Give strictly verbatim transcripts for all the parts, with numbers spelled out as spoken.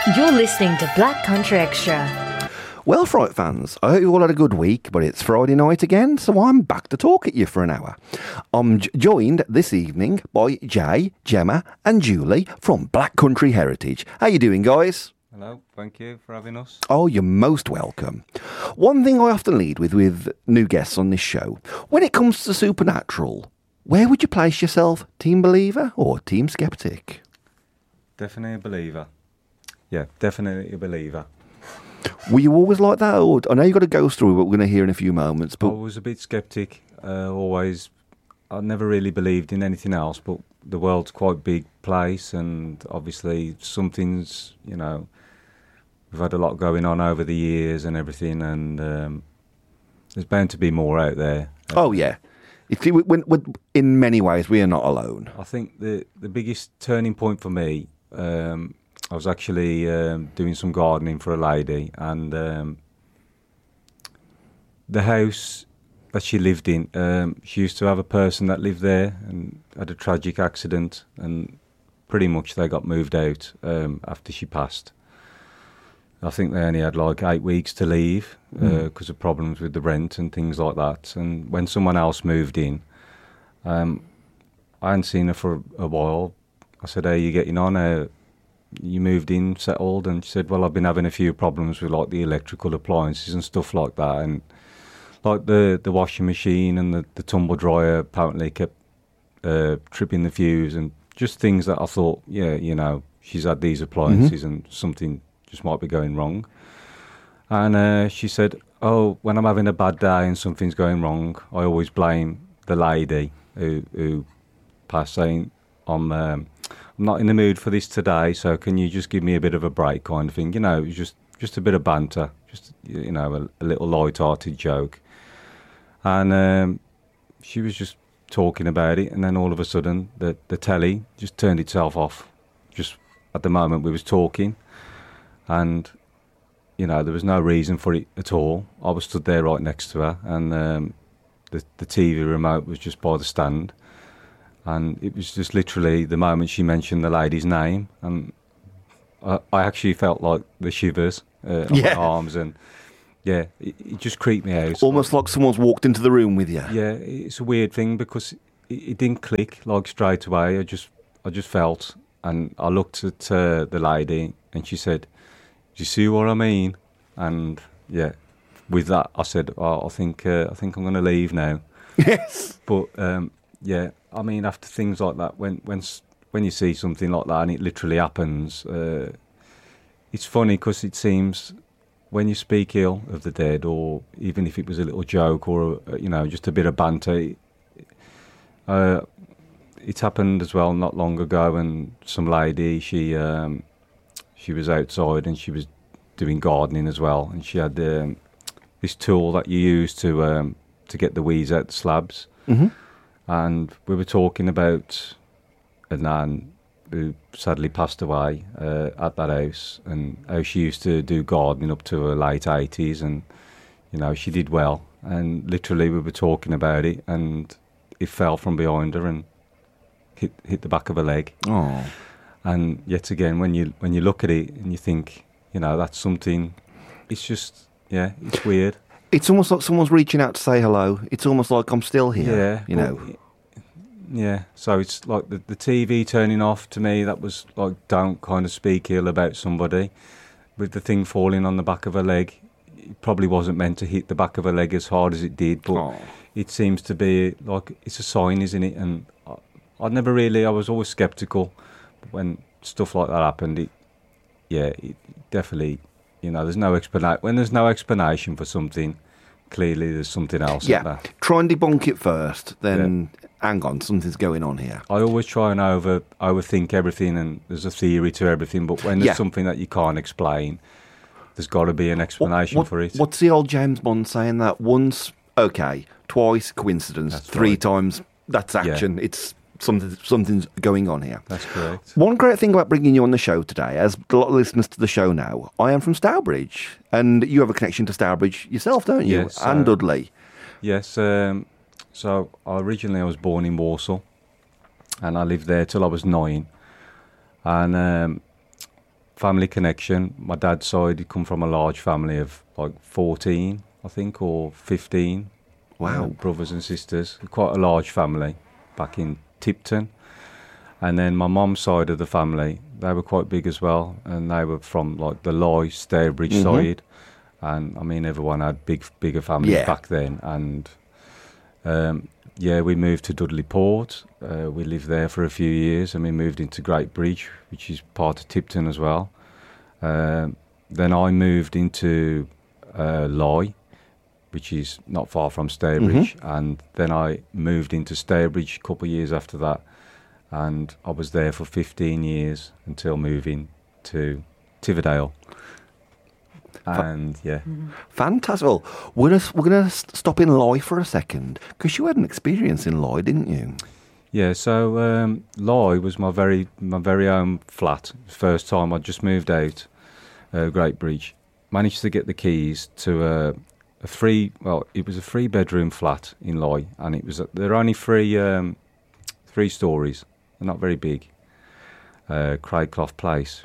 You're listening to Black Country Extra. Well, Fright fans, I hope you all had a good week, but it's Friday night again, so I'm back to talk at you for an hour. I'm j- joined this evening by Jay, Gemma and Julie from Black Country Heritage. How you doing, guys? Hello, thank you for having us. Oh, you're most welcome. One thing I often lead with with new guests on this show, when it comes to supernatural, where would you place yourself, team believer or team skeptic? Definitely a believer. Yeah, definitely a believer. Were you always like that? Or, I know you've got a ghost story, what we're going to hear in a few moments. But I was a bit sceptic, uh, always. I never really believed in anything else, but the world's quite a big place, and obviously something's, you know, we've had a lot going on over the years and everything, and um, there's bound to be more out there. Oh, yeah. If you, when, when, in many ways, we are not alone. I think the, the biggest turning point for me, um, I was actually um, doing some gardening for a lady, and um, the house that she lived in, um, she used to have a person that lived there and had a tragic accident, and pretty much they got moved out um, after she passed. I think they only had like eight weeks to leave because mm. uh, of problems with the rent and things like that. And when someone else moved in, um, I hadn't seen her for a while. I said, "How are you getting on? Uh, you moved in, settled?" And she said, "Well, I've been having a few problems with like the electrical appliances and stuff like that, and like the, the washing machine and the, the tumble dryer apparently kept uh, tripping the fuse, and just things that I thought, yeah, you know, she's had these appliances mm-hmm. and something just might be going wrong." And uh, she said, "Oh, when I'm having a bad day and something's going wrong, I always blame the lady who, who passed, saying, I'm, um, I'm not in the mood for this today, so can you just give me a bit of a break," kind of thing. You know, it was just, just a bit of banter, just, you know, a, a little light-hearted joke. And um, she was just talking about it, and then all of a sudden, the, the telly just turned itself off. Just at the moment we was talking, and, you know, there was no reason for it at all. I was stood there right next to her, and um, the, the T V remote was just by the stand. And it was just literally the moment she mentioned the lady's name, and I, I actually felt like the shivers uh, on yeah. my arms, and yeah, it, it just creeped me out. Almost like someone's walked into the room with you. Yeah, it's a weird thing because it, it didn't click like straight away. I just, I just felt, and I looked at uh, the lady, and she said, "Do you see what I mean?" And yeah, with that, I said, "Oh, I think, uh, I think I'm going to leave now." Yes, but um, yeah. I mean, after things like that, when when when you see something like that and it literally happens, uh, it's funny because it seems when you speak ill of the dead, or even if it was a little joke or a, you know, just a bit of banter, uh, it happened as well not long ago. And some lady, she um, she was outside and she was doing gardening as well, and she had um, this tool that you use to um, to get the weeds out the slabs. Mm-hmm. And we were talking about a nan who sadly passed away uh, at that house, and how she used to do gardening up to her late eighties, and, you know, she did well. And literally we were talking about it, and it fell from behind her and hit hit the back of her leg. Oh. And yet again, when you when you look at it and you think, you know, that's something, it's just, yeah, it's weird. It's almost like someone's reaching out to say hello. It's almost like I'm still here, yeah, you know. Yeah, so it's like the, the T V turning off, to me, that was like, don't kind of speak ill about somebody. With the thing falling on the back of her leg, it probably wasn't meant to hit the back of her leg as hard as it did, but oh. It seems to be like, it's a sign, isn't it? And I, I never really, I was always sceptical when stuff like that happened. It, yeah, it definitely... You know, there's no explanation. When there's no explanation for something, clearly there's something else. Yeah, in there. Try and debunk it first, then yeah. Hang on, something's going on here. I always try and over overthink everything, and there's a theory to everything, but when there's yeah. something that you can't explain, there's got to be an explanation what, what, for it. What's the old James Bond saying? That once, okay, twice, coincidence, that's three right. times, that's action. Yeah. It's something, something's going on here. That's correct. One great thing about bringing you on the show today, as a lot of listeners to the show know, I am from Stourbridge, and you have a connection to Stourbridge yourself, don't you? Yes, and uh, Dudley. Yes. Um, so originally I was born in Walsall, and I lived there till I was nine. And um, family connection. My dad's side, he come from a large family of like fourteen, I think, or fifteen. Wow. uh, brothers and sisters. Quite a large family back in Tipton. And then my mum's side of the family, they were quite big as well, and they were from like the Loy, Stourbridge Mhm. side. And I mean, everyone had big, bigger families Yeah. back then. And um, yeah, we moved to Dudley Port. Uh, we lived there for a few years, and we moved into Great Bridge, which is part of Tipton as well. Um, then I moved into uh, Loy, which is not far from Stourbridge, and then I moved into Stourbridge a couple of years after that, and I was there for fifteen years until moving to Tiverdale. And yeah, Fantastic. Well, we're gonna, we're going to stop in Loy for a second, because you had an experience in Loy, didn't you? yeah. So um, Loy was my very my very own flat. First time I just moved out, uh, Great Bridge. Managed to get the keys to a, a free. Well, it was a three bedroom flat in Loy, and it was they're only three um, three stories. They're not very big. Uh, Craigclough Place.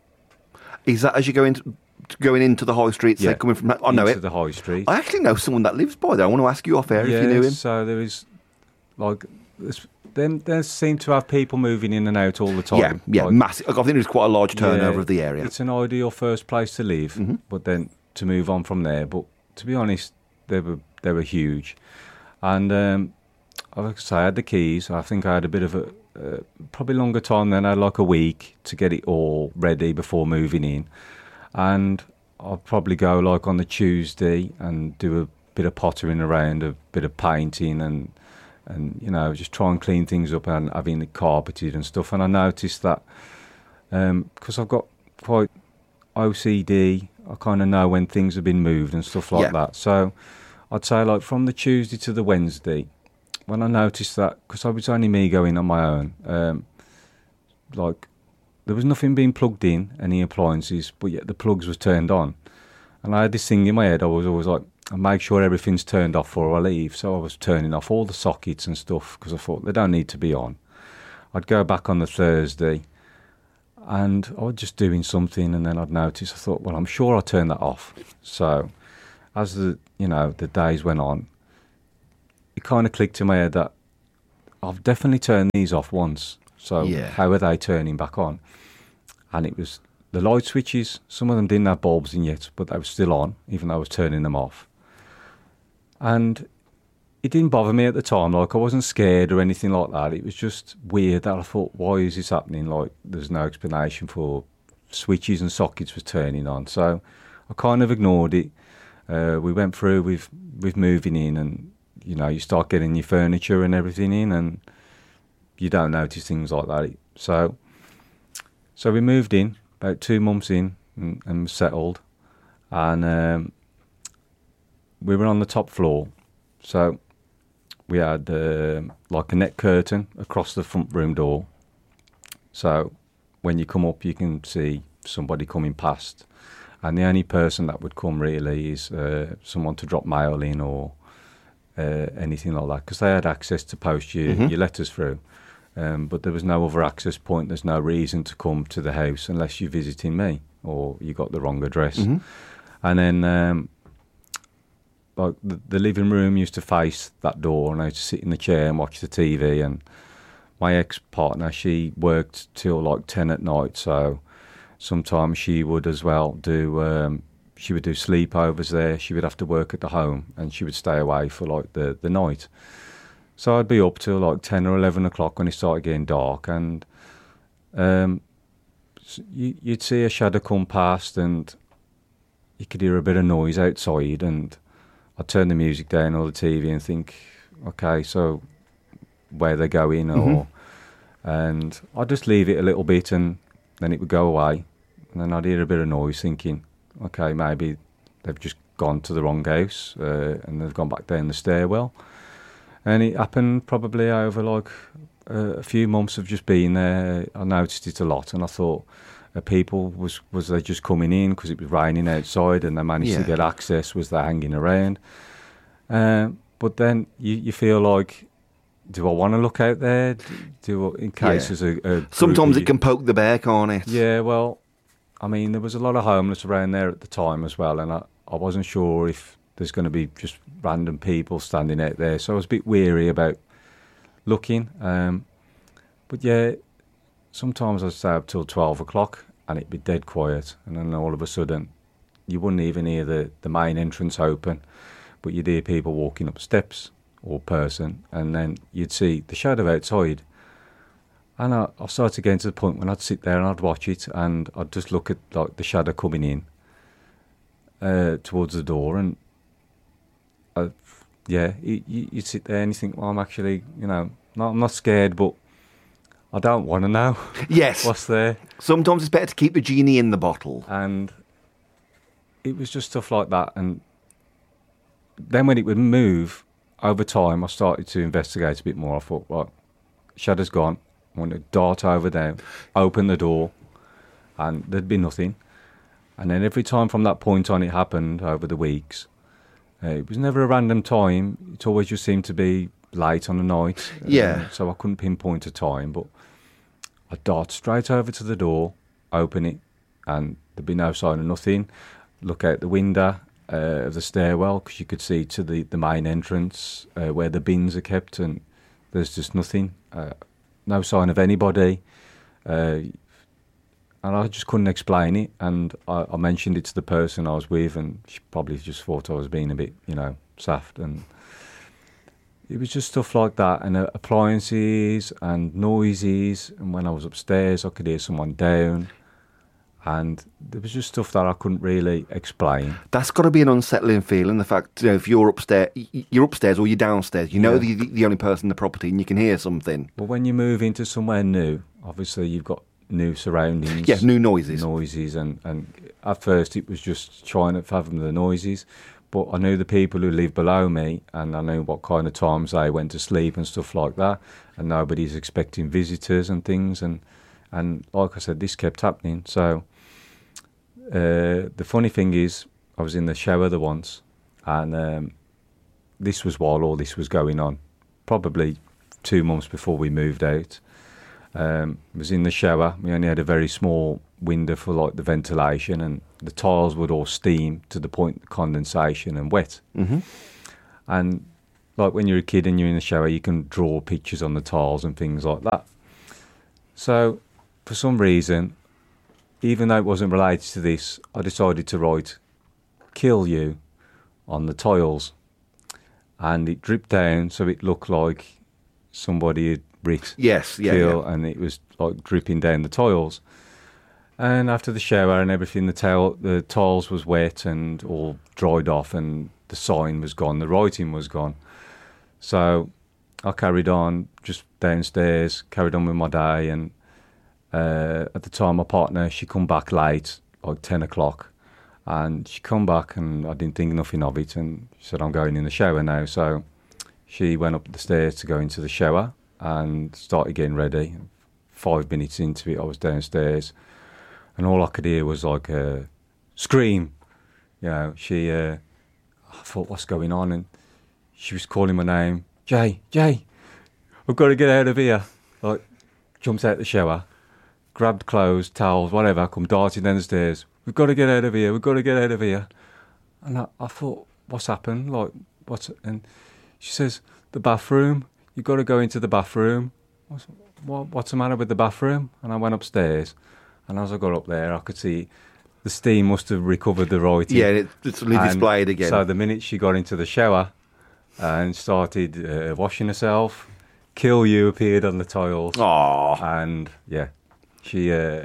Is that as you go into, going into the high street, say, Yeah. coming from that? I know Into it. the high street. I actually know someone that lives by there. I want to ask you off air if you knew him. So there is, like, there's, then there seem to have people moving in and out all the time. Yeah, yeah, Like, massive. I think there's quite a large turnover yeah, of the area. It's an ideal first place to live, Mhm. but then to move on from there. But to be honest, they were they were huge, and um, I like I say, I had the keys. I think I had a bit of a uh, probably longer time than I had, like a week to get it all ready before moving in, and I'd probably go like on the Tuesday and do a bit of pottering around, a bit of painting, and and you know just try and clean things up and having it carpeted and stuff. And I noticed that because I've got quite O C D, I kind of know when things have been moved and stuff like Yeah. that. So I'd say like from the Tuesday to the Wednesday, when I noticed that, because I was only me going on my own, um, like there was nothing being plugged in, any appliances, but yet the plugs was turned on. And I had this thing in my head, I was always like, I make sure everything's turned off before I leave. So I was turning off all the sockets and stuff, because I thought they don't need to be on. I'd go back on the Thursday, and I was just doing something, and then I'd notice, I thought, well, I'm sure I'll turn that off. So as the, you know, the days went on, it kind of clicked in my head that I've definitely turned these off once. So Yeah. how are they turning back on? And it was the light switches. Some of them didn't have bulbs in yet, but they were still on, even though I was turning them off. And it didn't bother me at the time. Like, I wasn't scared or anything like that. It was just weird that I thought, why is this happening? Like, there's no explanation for switches and sockets was turning on. So I kind of ignored it. Uh, we went through with, with moving in, and, you know, you start getting your furniture and everything in, and you don't notice things like that. So, so we moved in about two months in and, and settled, and um, we were on the top floor. So we had uh, like a net curtain across the front room door. So when you come up, you can see somebody coming past, and the only person that would come really is uh, someone to drop mail in or uh, anything like that, because they had access to post your, Mhm. your letters through. Um, but there was no other access point. There's no reason to come to the house unless you're visiting me or you got the wrong address. Mhm. And then, um, like the, the living room used to face that door, and I used to sit in the chair and watch the T V. And my ex-partner, she worked till like ten at night, so sometimes she would as well do. Um, she would do sleepovers there. She would have to work at the home, and she would stay away for like the the night. So I'd be up till like ten or eleven o'clock when it started getting dark, and um, s- you, you'd see a shadow come past, and you could hear a bit of noise outside, and I'd turn the music down or the T V and think, okay, so where they're going, or and I'd just leave it a little bit, and then it would go away, and then I'd hear a bit of noise, thinking, okay, maybe they've just gone to the wrong house, uh, and they've gone back down the stairwell. And it happened probably over like uh, a few months of just being there. I noticed it a lot, and I thought uh, people was was they just coming in because it was raining outside, and they managed Yeah. to get access. Was they hanging around? Um, but then you, you feel like, do I want to look out there? Do, do in case Yeah. there's a, a group Sometimes of it can poke the bear, can't it? you- yeah. Well, I mean, there was a lot of homeless around there at the time as well, and I, I wasn't sure if there's going to be just random people standing out there, so I was a bit weary about looking. Um, but yeah, sometimes I'd stay up till twelve o'clock and it'd be dead quiet, and then all of a sudden you wouldn't even hear the, the main entrance open, but you'd hear people walking up steps or person, and then you'd see the shadow outside. And I, I started getting to the point when I'd sit there and I'd watch it, and I'd just look at like the shadow coming in uh, towards the door, and I, yeah, you, you'd sit there and you think, well, I'm actually, you know, not, I'm not scared, but I don't want to know. Yes. What's there. Sometimes it's better to keep the genie in the bottle. And it was just stuff like that. And then when it would move over time, I started to investigate a bit more. I thought, well, shadow's gone. I want to dart over there, open the door, and there'd be nothing. And then every time from that point on it happened over the weeks, uh, it was never a random time. It always just seemed to be late on the night. Yeah. Uh, so I couldn't pinpoint a time, but I'd dart straight over to the door, open it, and there'd be no sign of nothing. Look out the window uh, of the stairwell, because you could see to the, the main entrance uh, where the bins are kept, and there's just nothing. Uh, no sign of anybody. Uh, and I just couldn't explain it. And I, I mentioned it to the person I was with, and she probably just thought I was being a bit, you know, soft. And it was just stuff like that, and uh, appliances and noises. And when I was upstairs, I could hear someone down. And there was just stuff that I couldn't really explain. That's got to be an unsettling feeling, the fact, you know, if you're upstairs, you're upstairs or you're downstairs, you know, Yeah. the, the only person in the property, and you can hear something. But when you move into somewhere new, obviously you've got new surroundings. Yeah, new noises. Noises, and, and at first it was just trying to fathom the noises. But I knew the people who live below me, and I knew what kind of times they went to sleep and stuff like that. And nobody's expecting visitors and things. And, and like I said, this kept happening. So uh, the funny thing is, I was in the shower the once, and um, this was while all this was going on, probably two months before we moved out. Um, I was in the shower. We only had a very small window for like the ventilation, and the tiles would all steam to the point of condensation and wet. Mm-hmm. And like when you're a kid and you're in the shower, you can draw pictures on the tiles and things like that. So for some reason, even though it wasn't related to this, I decided to write "kill you" on the tiles, and it dripped down, so it looked like somebody had writ Yes, yeah, kill, yeah. and it was like dripping down the tiles. And after the shower and everything, the towel, the tiles was wet and all dried off, and the sign was gone, the writing was gone. So I carried on just downstairs, carried on with my day, and uh, at the time my partner, she come back late, like ten o'clock, and she come back and I didn't think nothing of it, and she said, I'm going in the shower now. So she went up the stairs to go into the shower and started getting ready. Five minutes into it, I was downstairs, and all I could hear was like a scream. You know, she, uh, I thought, what's going on? And she was calling my name, Jay, Jay, I've got to get out of here. Like, jumped out the shower, grabbed clothes, towels, whatever, come darting down the stairs. We've got to get out of here, we've got to get out of here. And I, I thought, what's happened? Like, what's, and she says, the bathroom, you've got to go into the bathroom. I was, what, what's the matter with the bathroom? And I went upstairs, and as I got up there, I could see the steam must have recovered the writing. Yeah, it, it's suddenly And displayed again. So the minute she got into the shower and started uh, washing herself, "Kill You" appeared on the tiles. Aww. And yeah, she... Uh,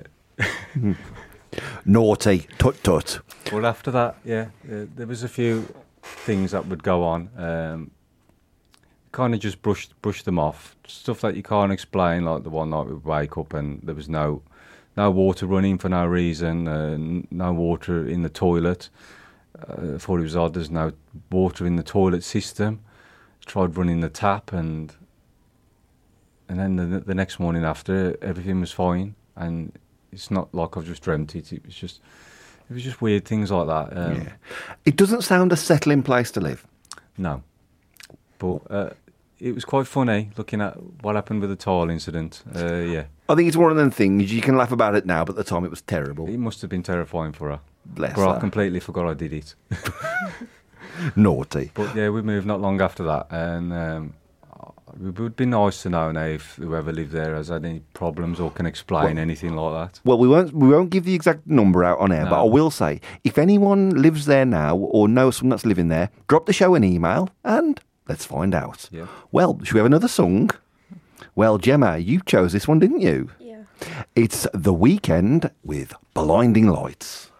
Naughty. Tut tut. well, after that, yeah, uh, there was a few things that would go on. Um, kind of just brushed brushed them off. Stuff that you can't explain, like the one night we'd wake up and there was no no water running for no reason, uh, n- no water in the toilet. Uh, I thought it was odd, there's no water in the toilet system. Tried running the tap, and and then the, the next morning after, everything was fine. And it's not like I've just dreamt it, it was just, it was just weird things like that. Um, Yeah. It doesn't sound a settling place to live. No. But uh, it was quite funny looking at what happened with the tile incident. Uh, yeah. I think it's one of them things, you can laugh about it now, but at the time it was terrible. It must have been terrifying for her. Bless but her. I completely forgot I did it. Naughty. But yeah, we moved not long after that, and um, it would be nice to know now if whoever lived there has had any problems or can explain Well- anything like that. Well, we won't we won't give the exact number out on air, No. but I will say, if anyone lives there now or knows someone that's living there, drop the show an email and let's find out. Yeah. Well, should we have another song? Well, Gemma, you chose this one, didn't you? Yeah. It's The Weekend with Blinding Lights.